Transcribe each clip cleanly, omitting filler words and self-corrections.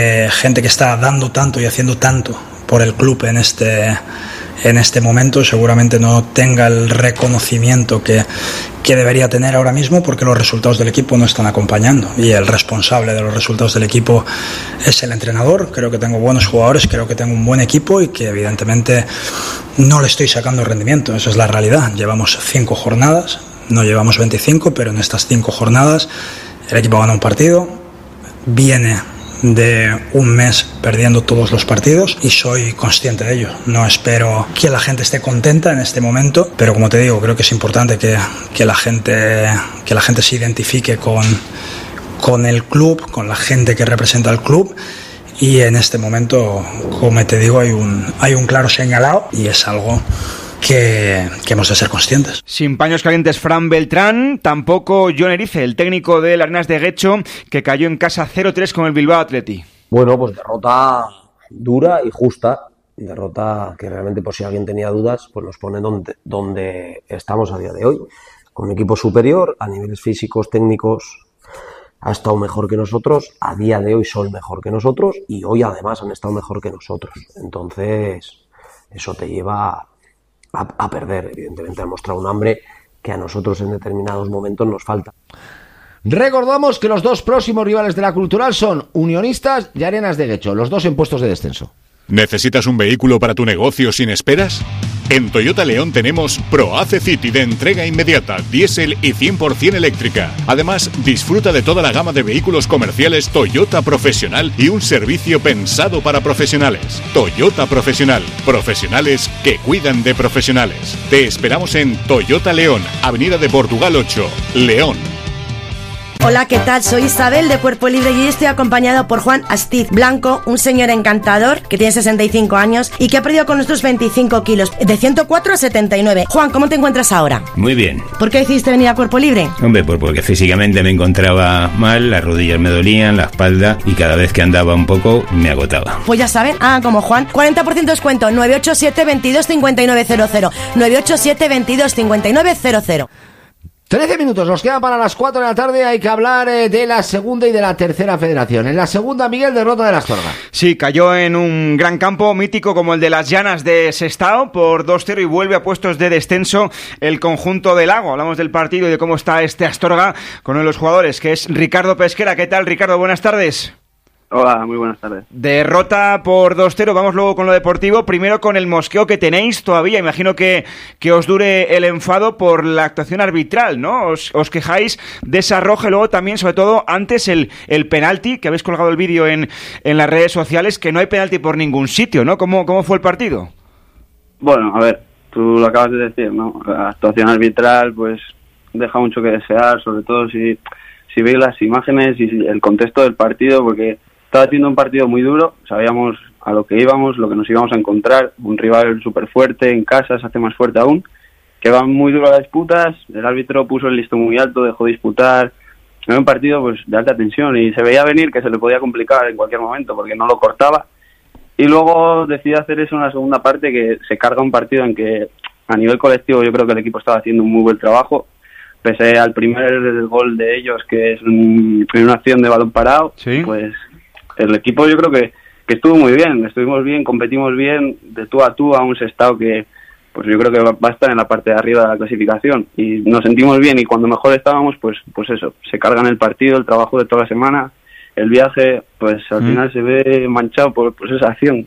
Gente que está dando tanto y haciendo tanto por el club en este momento seguramente no tenga el reconocimiento que debería tener ahora mismo, porque los resultados del equipo no están acompañando, y el responsable de los resultados del equipo es el entrenador. Creo que tengo buenos jugadores, creo que tengo un buen equipo y que evidentemente no le estoy sacando rendimiento. Esa es la realidad. Llevamos 5 jornadas, no llevamos 25, pero en estas 5 jornadas el equipo gana un partido, viene de un mes perdiendo todos los partidos y soy consciente de ello. No espero que la gente esté contenta en este momento, pero como te digo, creo que es importante que la gente se identifique con el club, con la gente que representa al club, y en este momento, como te digo, hay un claro señalado, y es algo que hemos de ser conscientes. Sin paños calientes Fran Beltrán, tampoco Jon Erice, el técnico del Arenas de Guecho, que cayó en casa 0-3 con el Bilbao Athletic. Bueno, pues derrota dura y justa, derrota que realmente, por si alguien tenía dudas, pues nos pone donde estamos a día de hoy, con un equipo superior a niveles físicos, técnicos. Ha estado mejor que nosotros, a día de hoy son mejor que nosotros, y hoy además han estado mejor que nosotros. Entonces, eso te lleva a perder. Evidentemente ha mostrado un hambre que a nosotros en determinados momentos nos falta. Recordamos que los 2 próximos rivales de la Cultural son Unionistas y Arenas de Guecho, los 2 en puestos de descenso. ¿Necesitas un vehículo para tu negocio sin esperas? En Toyota León tenemos ProAce City de entrega inmediata, diésel y 100% eléctrica. Además, disfruta de toda la gama de vehículos comerciales Toyota Profesional y un servicio pensado para profesionales. Toyota Profesional. Profesionales que cuidan de profesionales. Te esperamos en Toyota León, Avenida de Portugal 8, León. Hola, ¿qué tal? Soy Isabel de Cuerpo Libre y hoy estoy acompañado por Juan Astiz Blanco, un señor encantador que tiene 65 años y que ha perdido con nosotros 25 kilos, de 104 a 79. Juan, ¿cómo te encuentras ahora? Muy bien. ¿Por qué decidiste venir a Cuerpo Libre? Hombre, pues porque físicamente me encontraba mal, las rodillas me dolían, la espalda, y cada vez que andaba un poco me agotaba. Pues ya saben, como Juan, 40% descuento, 987 22 5900, 987 22 5900. 13 minutos nos quedan para las 4 de la tarde. Hay que hablar de la segunda y de la tercera federación. En la segunda, Miguel, derrota de la Astorga. Sí, cayó en un gran campo mítico como el de las Llanas de Sestao por 2-0 y vuelve a puestos de descenso el conjunto del Lago. Hablamos del partido y de cómo está este Astorga con uno de los jugadores, que es Ricardo Pesquera. ¿Qué tal, Ricardo? Buenas tardes. Hola, muy buenas tardes. Derrota por 2-0, vamos luego con lo deportivo. Primero con el mosqueo que tenéis todavía. Imagino que os dure el enfado por la actuación arbitral, ¿no? Os quejáis de esa roja y luego también, sobre todo, antes el penalti, que habéis colgado el vídeo en las redes sociales, que no hay penalti por ningún sitio, ¿no? ¿Cómo fue el partido? Bueno, a ver, tú lo acabas de decir, ¿no? La actuación arbitral, pues, deja mucho que desear, sobre todo si veis las imágenes y el contexto del partido, porque estaba haciendo un partido muy duro, sabíamos a lo que íbamos, lo que nos íbamos a encontrar, un rival súper fuerte en casa, se hace más fuerte aún, que van muy duro las disputas, el árbitro puso el listón muy alto, dejó disputar, era un partido pues de alta tensión y se veía venir que se le podía complicar en cualquier momento porque no lo cortaba, y luego decide hacer eso en la segunda parte, que se carga un partido en que a nivel colectivo yo creo que el equipo estaba haciendo un muy buen trabajo, pese al primer gol de ellos, que es una acción de balón parado. ¿Sí? Pues el equipo yo creo que estuvo muy bien, estuvimos bien, competimos bien, de tú a un Sestao que pues yo creo que va a estar en la parte de arriba de la clasificación, y nos sentimos bien, y cuando mejor estábamos, pues eso, se cargan el partido, el trabajo de toda la semana, el viaje, pues al final se ve manchado por esa acción.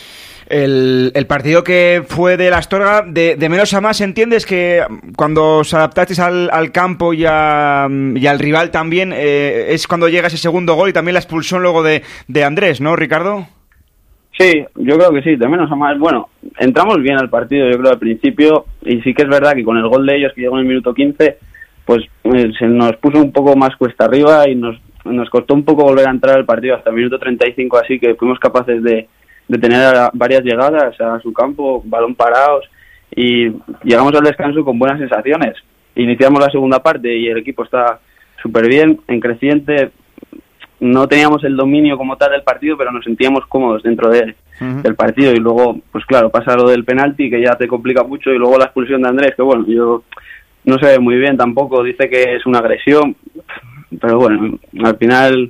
El partido que fue de la Astorga, de menos a más, ¿entiendes que cuando os adaptasteis al campo y al rival también, es cuando llega ese segundo gol y también la expulsión luego de Andrés, ¿no, Ricardo? Sí, yo creo que sí, de menos a más. Bueno, entramos bien al partido, yo creo, al principio, y sí que es verdad que con el gol de ellos, que llegó en el minuto 15, pues se nos puso un poco más cuesta arriba y nos costó un poco volver a entrar al partido hasta el minuto 35, así que fuimos capaces de tener varias llegadas a su campo, balón parados, y llegamos al descanso con buenas sensaciones. Iniciamos la segunda parte y el equipo está súper bien, en creciente. No teníamos el dominio como tal del partido, pero nos sentíamos cómodos dentro del partido, y luego, pues claro, pasa lo del penalti, que ya te complica mucho, y luego la expulsión de Andrés, que bueno, yo no se ve muy bien tampoco, dice que es una agresión, pero bueno, al final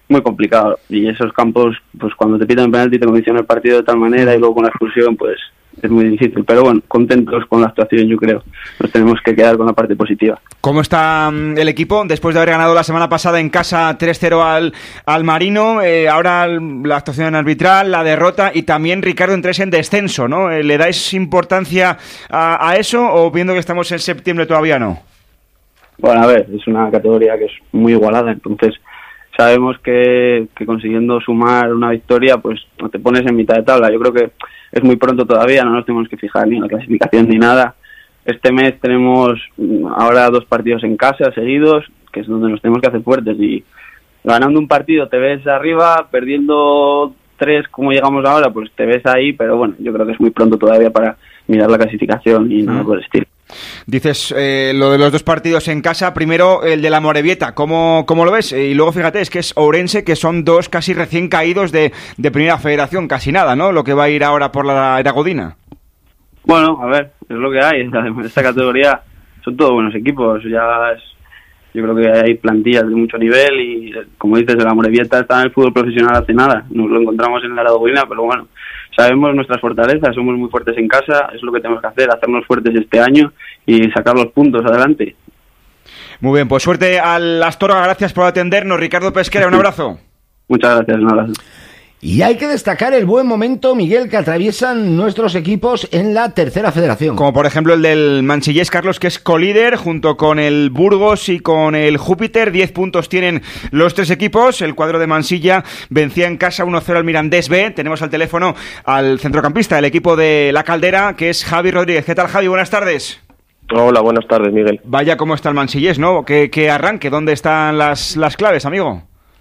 muy complicado. Y esos campos, pues cuando te pitan el penalti te condiciona el partido de tal manera y luego con la expulsión, pues es muy difícil. Pero bueno, contentos con la actuación, yo creo. Nos tenemos que quedar con la parte positiva. ¿Cómo está el equipo después de haber ganado la semana pasada en casa 3-0 al Marino? Ahora la actuación arbitral, la derrota y también Ricardo entres en descenso, ¿no? ¿Le dais importancia a eso o viendo que estamos en septiembre todavía no? Bueno, a ver, es una categoría que es muy igualada, entonces sabemos que consiguiendo sumar una victoria, pues no te pones en mitad de tabla. Yo creo que es muy pronto todavía, no nos tenemos que fijar ni en la clasificación ni nada. Este mes tenemos ahora 2 partidos en casa seguidos, que es donde nos tenemos que hacer fuertes, y ganando un partido te ves arriba, perdiendo 3 como llegamos ahora, pues te ves ahí, pero bueno, yo creo que es muy pronto todavía para mirar la clasificación y nada por el estilo. Dices lo de los 2 partidos en casa, primero el de la Amorebieta, ¿cómo lo ves? Y luego fíjate, es que es Ourense, que son 2 casi recién caídos de Primera Federación, casi nada, ¿no? Lo que va a ir ahora por la Era Godina. Bueno, a ver, es lo que hay. En esta categoría son todos buenos equipos. Yo creo que hay plantillas de mucho nivel y, como dices, el Amorebieta está en el fútbol profesional hace nada. Nos lo encontramos en la Aragonina, pero bueno, sabemos nuestras fortalezas, somos muy fuertes en casa, es lo que tenemos que hacer, hacernos fuertes este año y sacar los puntos adelante. Muy bien, pues suerte al Astorga, gracias por atendernos. Ricardo Pesquera, un abrazo. Muchas gracias, un abrazo. Y hay que destacar el buen momento, Miguel, que atraviesan nuestros equipos en la tercera federación. Como por ejemplo el del Manchillés, Carlos, que es colíder, junto con el Burgos y con el Júpiter. 10 puntos tienen los 3 equipos. El cuadro de Mansilla vencía en casa 1-0 al Mirandés B. Tenemos al teléfono al centrocampista del equipo de La Caldera, que es Javi Rodríguez. ¿Qué tal, Javi? Buenas tardes. Hola, buenas tardes, Miguel. Vaya, ¿cómo está el Manchillés, no? ¿Qué arranque? ¿Dónde están las claves, amigo?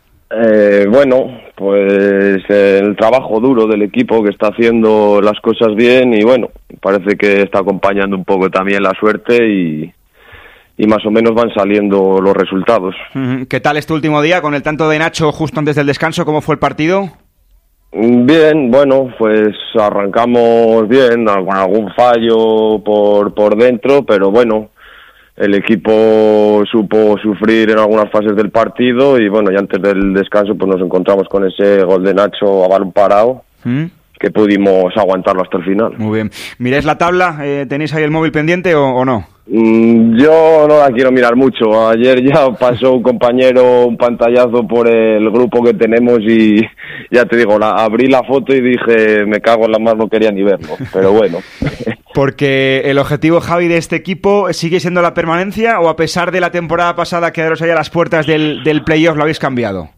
Bueno, pues el trabajo duro del equipo que está haciendo las cosas bien y bueno, parece que está acompañando un poco también la suerte y más o menos van saliendo los resultados. ¿Qué tal este último día con el tanto de Nacho justo antes del descanso? ¿Cómo fue el partido? Bien, bueno, pues arrancamos bien, con algún fallo por dentro, pero bueno, el equipo supo sufrir en algunas fases del partido y bueno, y antes del descanso pues nos encontramos con ese gol de Nacho a balón parado, que pudimos aguantarlo hasta el final. Muy bien. ¿Miráis la tabla? ¿Tenéis ahí el móvil pendiente o no? Yo no la quiero mirar mucho. Ayer ya pasó un compañero un pantallazo por el grupo que tenemos y ya te digo, abrí la foto y dije, me cago en la mar, no quería ni verlo, pero bueno. Porque el objetivo, Javi, de este equipo sigue siendo la permanencia, o a pesar de la temporada pasada quedaros ahí a las puertas del playoff, lo habéis cambiado.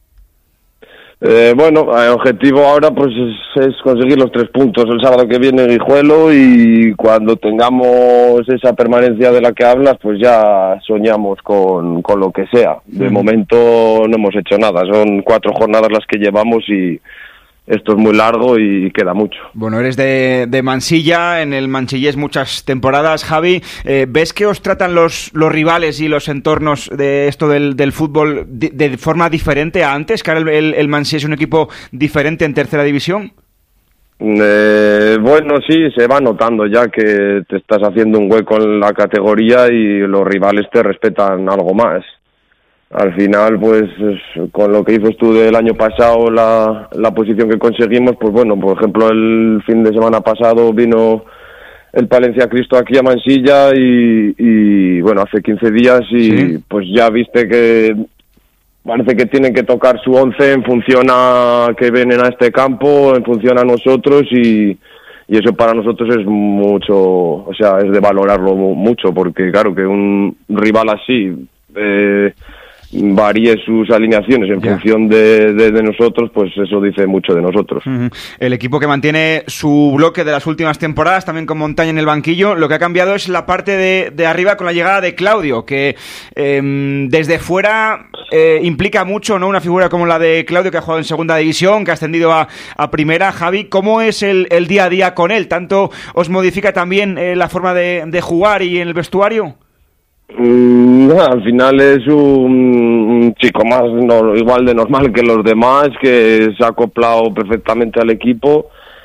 Bueno, el objetivo ahora pues es conseguir los 3 puntos el sábado que viene en Guijuelo y cuando tengamos esa permanencia de la que hablas pues ya soñamos con lo que sea. De momento no hemos hecho nada, son 4 jornadas las que llevamos y esto es muy largo y queda mucho. Bueno, eres de Mansilla, en el Manchillés muchas temporadas, Javi. ¿Ves que os tratan los rivales y los entornos de esto del fútbol de forma diferente a antes? ¿Que ahora el Mansilla es un equipo diferente en tercera división? Bueno, sí, se va notando ya que te estás haciendo un hueco en la categoría y los rivales te respetan algo más. Al final, pues, con lo que dices tú del año pasado, la posición que conseguimos, pues bueno, por ejemplo, el fin de semana pasado vino el Palencia Cristo aquí a Mansilla y bueno, hace 15 días y ¿sí? Pues ya viste que parece que tienen que tocar su 11 en función a que vienen a este campo, en función a nosotros y eso para nosotros es mucho, o sea, es de valorarlo mucho, porque claro, que un rival así varíe sus alineaciones en función de nosotros, pues eso dice mucho de nosotros. El equipo que mantiene su bloque de las últimas temporadas, también con Montaña en el banquillo, lo que ha cambiado es la parte de arriba con la llegada de Claudio, que desde fuera implica mucho, ¿no? Una figura como la de Claudio, que ha jugado en segunda división, que ha ascendido a primera. Javi, ¿cómo es el día a día con él? ¿Tanto os modifica también la forma de jugar y en el vestuario? Al final es un chico más igual de normal que los demás, que se ha acoplado perfectamente al equipo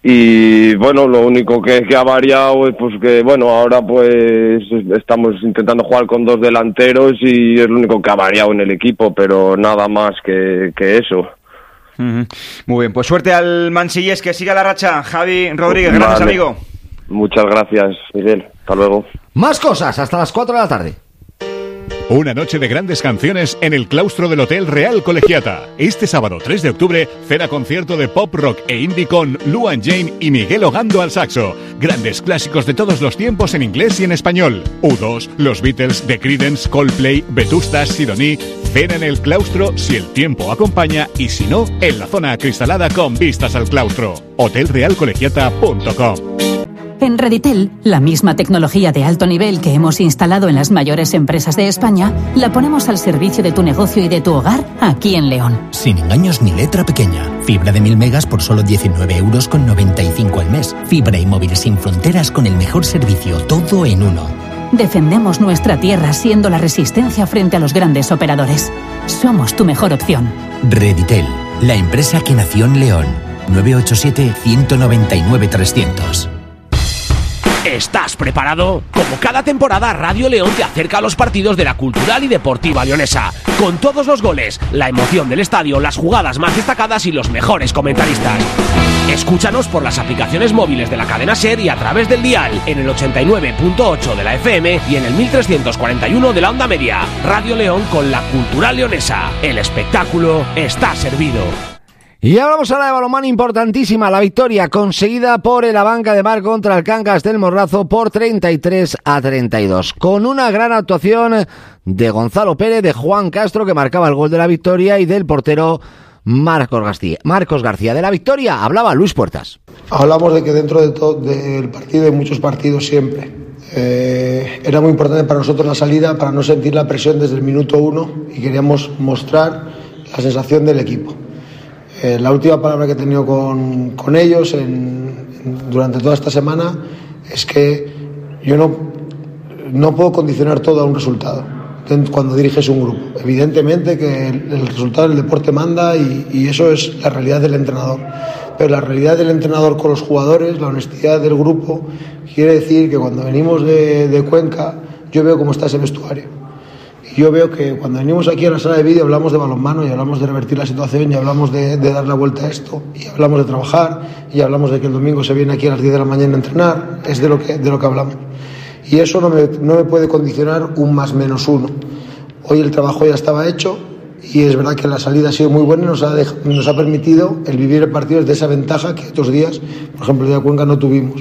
Y bueno, lo único que ha variado es pues que bueno, ahora pues estamos intentando jugar con 2 delanteros y es lo único que ha variado en el equipo, pero nada más que eso. Muy bien, pues suerte al Mansillés, que siga la racha. Javi Rodríguez, gracias, vale. amigo. Muchas gracias, Miguel. Hasta luego. Más cosas hasta las 4 de la tarde. Una noche de grandes canciones en el claustro del Hotel Real Colegiata. Este sábado 3 de octubre, cena concierto de pop rock e indie con Luan Jane y Miguel Ogando al saxo. Grandes clásicos de todos los tiempos en inglés y en español. U2, los Beatles, The Creedence, Coldplay, Vetustas, Sidoní. Cena en el claustro si el tiempo acompaña y si no, en la zona acristalada con vistas al claustro. hotelrealcolegiata.com. En Reditel, la misma tecnología de alto nivel que hemos instalado en las mayores empresas de España, la ponemos al servicio de tu negocio y de tu hogar aquí en León. Sin engaños ni letra pequeña. Fibra de 1000 megas por solo 19,95 € al mes. Fibra y móvil sin fronteras con el mejor servicio, todo en uno. Defendemos nuestra tierra siendo la resistencia frente a los grandes operadores. Somos tu mejor opción. Reditel, la empresa que nació en León. 987-199-300. ¿Estás preparado? Como cada temporada, Radio León te acerca a los partidos de la Cultural y Deportiva Leonesa, con todos los goles, la emoción del estadio, las jugadas más destacadas y los mejores comentaristas. Escúchanos por las aplicaciones móviles de la cadena SER y a través del dial, en el 89.8 de la FM y en el 1341 de la onda media. Radio León con la Cultural Leonesa. El espectáculo está servido. Y hablamos ahora de balonmano, importantísima la victoria conseguida por el Abanca de Mar contra el Cangas del Morrazo por 33-32, con una gran actuación de Gonzalo Pérez, de Juan Castro, que marcaba el gol de la victoria, y del portero Marcos García. De la victoria hablaba Luis Puertas. Hablamos de que dentro de todo del partido hay muchos partidos siempre. Era muy importante para nosotros la salida, para no sentir la presión desde el minuto 1, y queríamos mostrar la sensación del equipo. La última palabra que he tenido con ellos durante toda esta semana es que yo no puedo condicionar todo a un resultado cuando diriges un grupo. Evidentemente que el resultado del deporte manda y eso es la realidad del entrenador. Pero la realidad del entrenador con los jugadores, la honestidad del grupo, quiere decir que cuando venimos de Cuenca, yo veo cómo está ese vestuario. Yo veo que cuando venimos aquí a la sala de vídeo hablamos de balonmano y hablamos de revertir la situación y hablamos de dar la vuelta a esto y hablamos de trabajar y hablamos de que el domingo se viene aquí a las 10 de la mañana a entrenar. Es de lo que hablamos. Y eso no me puede condicionar un +/-1. Hoy el trabajo ya estaba hecho y es verdad que la salida ha sido muy buena y nos ha permitido el vivir el partido desde esa ventaja que otros días, por ejemplo el día de Cuenca, no tuvimos.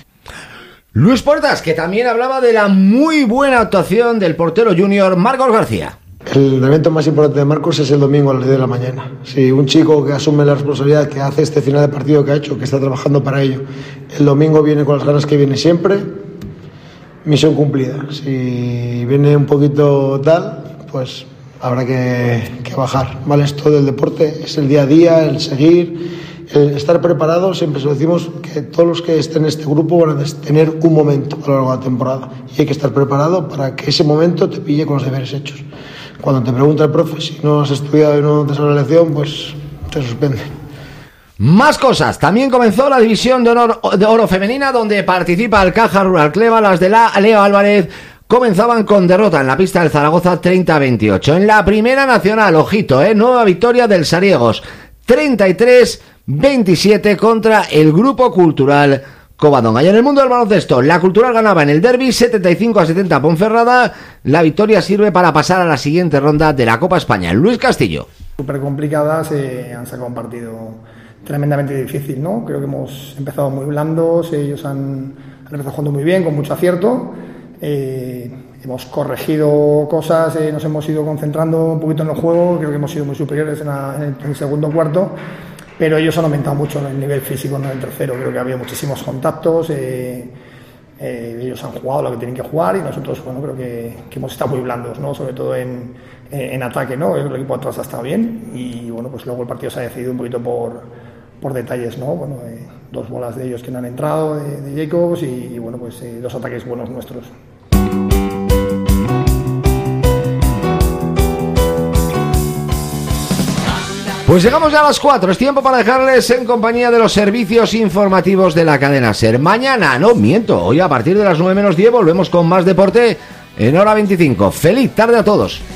Luis Puertas, que también hablaba de la muy buena actuación del portero junior Marcos García. El evento más importante de Marcos es el domingo a las 10 de la mañana. Si un chico que asume la responsabilidad, que hace este final de partido que ha hecho, que está trabajando para ello, el domingo viene con las ganas que viene siempre, misión cumplida. Si viene un poquito tal, pues habrá que bajar. ¿Vale? Esto del deporte es el día a día, el seguir, el estar preparado. Siempre se lo decimos que todos los que estén en este grupo van a tener un momento a lo largo de la temporada y hay que estar preparado para que ese momento te pille con los deberes hechos. Cuando te pregunta el profe si no has estudiado y no te sale la lección, pues te suspende. Más cosas. También comenzó la división de oro femenina, donde participa el Caja Rural Cleva. Las de la Leo Álvarez comenzaban con derrota en la pista del Zaragoza 30-28. En la primera nacional, ojito, nueva victoria del Sariegos 33-27 contra el Grupo Cultural Covadonga. Y en el mundo del baloncesto, la Cultural ganaba en el derbi 75-70 a Ponferrada. La victoria sirve para pasar a la siguiente ronda de la Copa España. Luis Castillo. Súper complicadas, han sacado un partido tremendamente difícil, ¿no? Creo que hemos empezado muy blandos, ellos han empezado jugando muy bien, con mucho acierto. Hemos corregido cosas, nos hemos ido concentrando un poquito en el juego, creo que hemos sido muy superiores en el segundo cuarto, pero ellos han aumentado mucho el nivel físico en el tercero. Creo que había muchísimos contactos, ellos han jugado lo que tienen que jugar y nosotros, bueno, creo que hemos estado muy blandos, ¿no? Sobre todo en ataque, ¿no? El equipo atrás ha estado bien y bueno, pues luego el partido se ha decidido un poquito por detalles, ¿no? Bueno, 2 bolas de ellos que no han entrado, de Jacobs, y bueno, pues 2 ataques buenos nuestros. Pues llegamos ya a las 4, es tiempo para dejarles en compañía de los servicios informativos de la cadena SER. Mañana, no miento, hoy a partir de las 9 menos 10 volvemos con más deporte en hora 25. Feliz tarde a todos.